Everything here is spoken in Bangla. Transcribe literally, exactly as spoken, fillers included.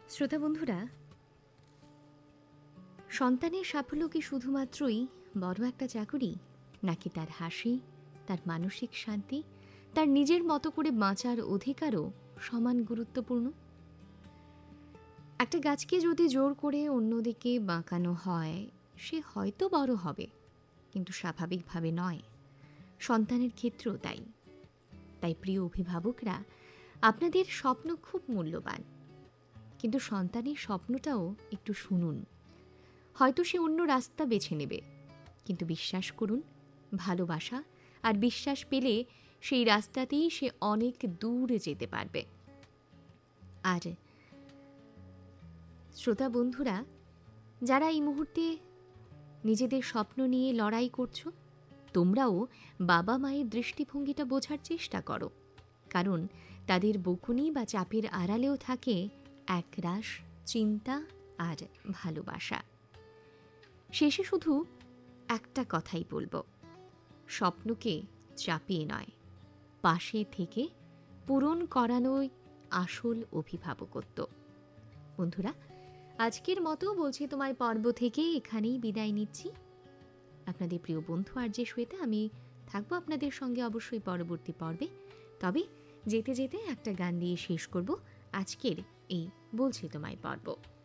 শ্রোতা বন্ধুরা, সন্তানের সাফল্য কি শুধুমাত্রই বড় একটা চাকুরি, নাকি তার হাসি, তার মানসিক শান্তি, তার নিজের মতো করে বাঁচার অধিকারও সমান গুরুত্বপূর্ণ? একটা গাছকে যদি জোর করে অন্যদিকে বাঁকানো হয়, সে হয়তো বড় হবে, কিন্তু স্বাভাবিকভাবে নয়। সন্তানের ক্ষেত্রেও তাই। তাই প্রিয় অভিভাবকরা, আপনাদের স্বপ্ন খুব মূল্যবান, কিন্তু সন্তানের স্বপ্নটাও একটু শুনুন। হয়তো সে অন্য রাস্তা বেছে নেবে, কিন্তু বিশ্বাস করুন, ভালোবাসা আর বিশ্বাস পেলে সেই রাস্তাতেই সে অনেক দূরে যেতে পারবে। আর শ্রোতা বন্ধুরা, যারা এই মুহূর্তে নিজেদের স্বপ্ন নিয়ে লড়াই করছো, তোমরাও বাবা মায়ের দৃষ্টিভঙ্গিটা বোঝার চেষ্টা করো, কারণ তাদের বকুনি বা চাপের আড়ালেও থাকে একরাশ চিন্তা আর ভালোবাসা। শেষে শুধু একটা কথাই বলবো, স্বপ্নকে চাপিয়ে নয়, পাশে থেকে পূরণ করানোই আসল অভিভাবকত্ব। বন্ধুরা, আজকের মতো বলছি তোমায় পর্ব থেকে এখানেই বিদায় নিচ্ছি। আপনাদের প্রিয় বন্ধু আর যে শ্বেতা, আমি থাকবো আপনাদের সঙ্গে অবশ্যই পরবর্তী পর্বে। তবে যেতে যেতে একটা গান দিয়ে শেষ করব আজকের এই বলছি তোমায় পর্ব।